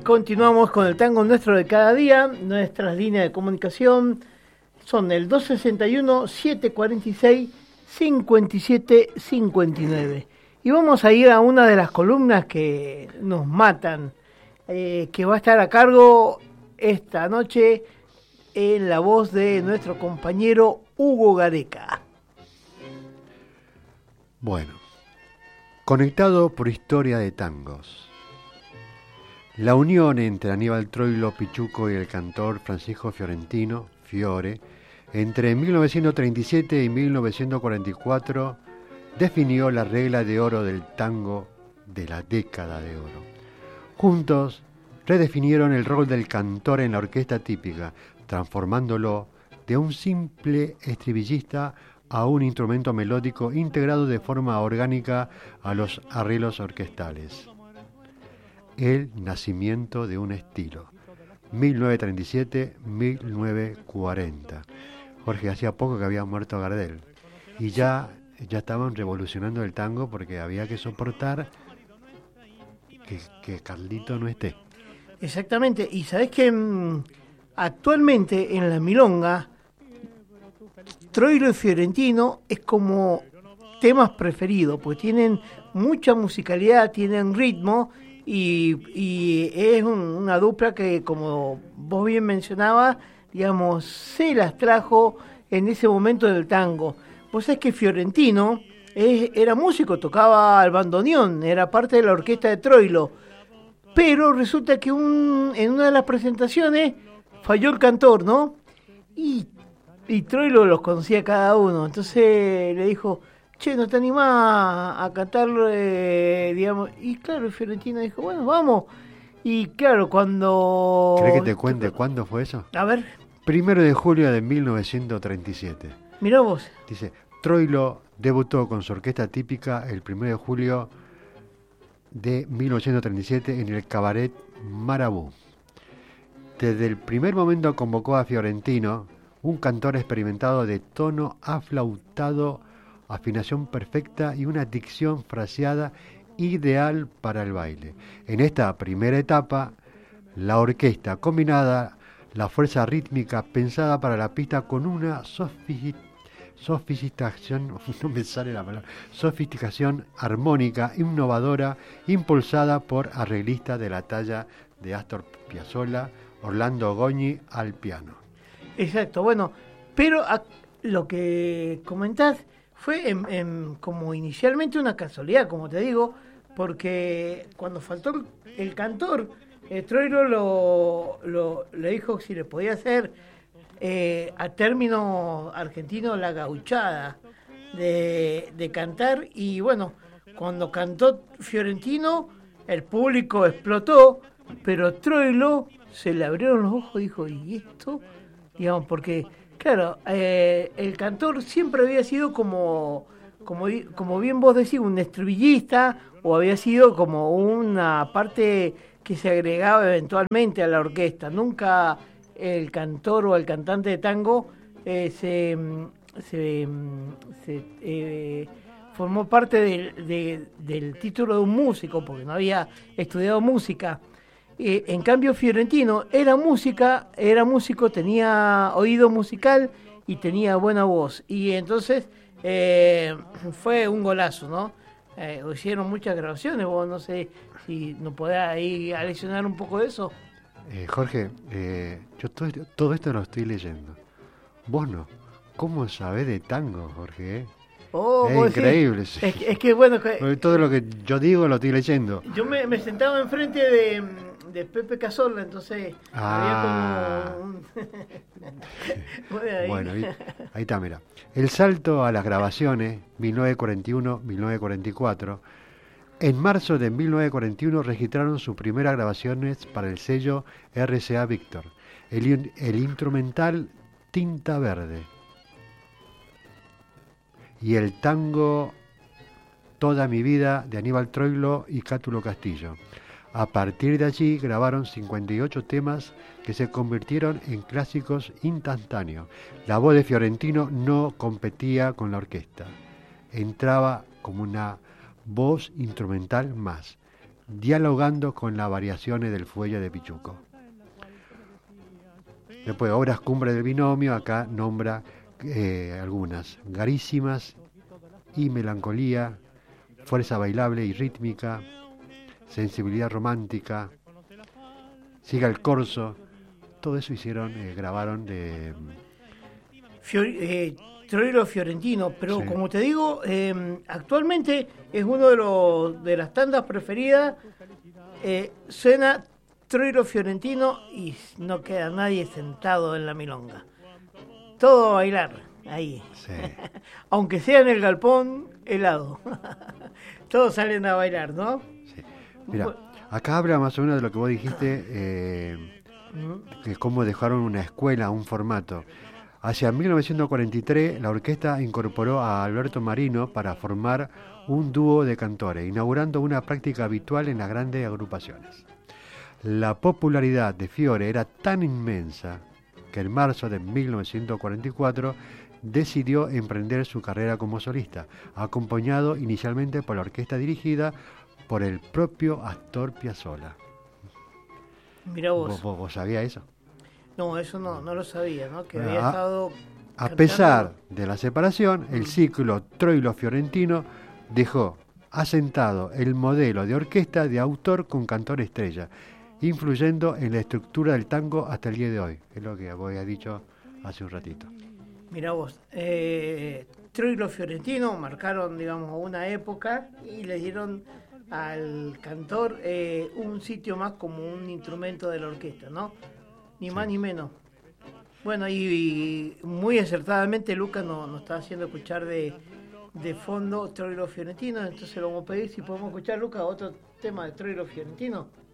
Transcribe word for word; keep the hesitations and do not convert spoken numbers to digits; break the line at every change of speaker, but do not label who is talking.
continuamos con el tango nuestro de cada día. Nuestras líneas de comunicación son el dos sesenta y uno, setecientos cuarenta y seis, cincuenta y siete cincuenta y nueve. Y vamos a ir a una de las columnas que nos matan, eh, que va a estar a cargo esta noche en la voz de nuestro compañero Hugo Gareca.
Bueno, conectado por historia de tangos. La unión entre Aníbal Troilo Pichuco y el cantor Francisco Fiorentino, Fiore, entre mil novecientos treinta y siete y mil novecientos cuarenta y cuatro, definió la regla de oro del tango de la década de oro. Juntos redefinieron el rol del cantor en la orquesta típica, transformándolo de un simple estribillista a un instrumento melódico integrado de forma orgánica a los arreglos orquestales. El nacimiento de un estilo, mil novecientos treinta y siete a mil novecientos cuarenta. Jorge, hacía poco que había muerto Gardel y ya, ya estaban revolucionando el tango porque había que soportar que, que Carlito no esté.
Exactamente, y sabés que mmm, actualmente en la milonga, Troilo y Fiorentino es como temas preferidos, porque tienen mucha musicalidad, tienen ritmo, y, y es un, una dupla que, como vos bien mencionabas, digamos, se las trajo en ese momento del tango. Vos sabés que Fiorentino es, era músico, tocaba el bandoneón, era parte de la orquesta de Troilo, pero resulta que un, en una de las presentaciones falló el cantor, ¿no? Y, y Troilo los conocía cada uno, entonces le dijo: che, ¿no te animás a cantar, eh, digamos? Y claro, Fiorentino dijo: bueno, vamos. Y claro, cuando...
¿Querés que te cuente cuándo fue eso?
A ver.
Primero de julio de mil novecientos treinta y siete.
Mirá vos.
Dice, Troilo debutó con su orquesta típica el primero de julio de mil novecientos treinta y siete en el Cabaret Marabú. Desde el primer momento convocó a Fiorentino, un cantor experimentado de tono aflautado, afinación perfecta y una dicción fraseada ideal para el baile. En esta primera etapa, la orquesta combinada la fuerza rítmica pensada para la pista con una sofisticación, no me sale la palabra, sofisticación armónica, innovadora, impulsada por arreglistas de la talla de Astor Piazzolla, Orlando Goñi al piano.
Exacto, bueno, pero a, lo que comentás fue en, en, como inicialmente una casualidad, como te digo, porque cuando faltó el, el cantor, eh, Troilo lo, lo, le dijo si le podía hacer eh, a término argentino la gauchada de, de cantar, y bueno, cuando cantó Fiorentino el público explotó, pero Troilo se le abrieron los ojos y dijo: ¿y esto? Digamos, porque claro, eh, el cantor siempre había sido como, como, como bien vos decís, un estribillista, o había sido como una parte que se agregaba eventualmente a la orquesta. Nunca el cantor o el cantante de tango eh, se, se, se eh, formó parte de, de, del título de un músico, porque no había estudiado música. Eh, en cambio, Fiorentino era música, era músico, tenía oído musical y tenía buena voz. Y entonces eh, fue un golazo, ¿no? Eh, hicieron muchas grabaciones, vos no sé si nos podés ahí aleccionar un poco de eso.
Eh, Jorge, eh, yo todo, todo esto lo estoy leyendo. Vos no. ¿Cómo sabés de tango, Jorge? Eh?
Oh,
es increíble.
Sí. Es, es que bueno... Que,
todo lo que yo digo lo estoy leyendo.
Yo me, me sentaba enfrente de, de Pepe Cazorla, entonces
ah.
había como un...
Bueno, ahí, ahí está, mira. El salto a las grabaciones, mil novecientos cuarenta y uno a mil novecientos cuarenta y cuatro. En marzo de mil novecientos cuarenta y uno registraron sus primeras grabaciones para el sello R C A Víctor, el, el instrumental Tinta Verde y el tango Toda mi vida de Aníbal Troilo y Cátulo Castillo. A partir de allí grabaron cincuenta y ocho temas que se convirtieron en clásicos instantáneos. La voz de Fiorentino no competía con la orquesta, entraba como una voz instrumental más. dialogando con las variaciones del fuelle de Pichuco. Después, obras cumbre del binomio, acá nombra eh, algunas: Garísimas y Melancolía, Fuerza bailable y rítmica, Sensibilidad romántica, Siga el corso. Todo eso hicieron, eh, grabaron de...
Fior- eh, Troilo Fiorentino, pero
Sí.
como te digo, eh, actualmente es uno de los de las tandas preferidas. Eh, suena Troilo Fiorentino y no queda nadie sentado en la milonga. Todo a bailar ahí.
Sí.
Aunque sea en el galpón helado. Todos salen a bailar, ¿no?
Sí. Mira, acá habla más o menos de lo que vos dijiste, eh, que cómo dejaron una escuela, un formato. Hacia mil novecientos cuarenta y tres, la orquesta incorporó a Alberto Marino para formar un dúo de cantores, inaugurando una práctica habitual en las grandes agrupaciones. La popularidad de Fiore era tan inmensa que en marzo de mil novecientos cuarenta y cuatro decidió emprender su carrera como solista, acompañado inicialmente por la orquesta dirigida por el propio Astor Piazzolla.
Mira vos.
¿Vos, vos, vos sabías eso?
No, eso no, no lo sabía, ¿no? Que
Ah,
había estado...
A
cantando.
pesar de la separación, el ciclo Troilo Fiorentino dejó asentado el modelo de orquesta de autor con cantor estrella, influyendo en la estructura del tango hasta el día de hoy. Es lo que vos habías dicho hace un ratito.
Mira vos, eh, Troilo Fiorentino marcaron, digamos, una época y le dieron al cantor eh, un sitio más como un instrumento de la orquesta, ¿no? Ni más ni menos. Bueno, y, y muy acertadamente Lucas nos, nos está haciendo escuchar de, de fondo Troilo Fiorentino, entonces le vamos a pedir si podemos escuchar, Lucas, otro tema de Troilo Fiorentino.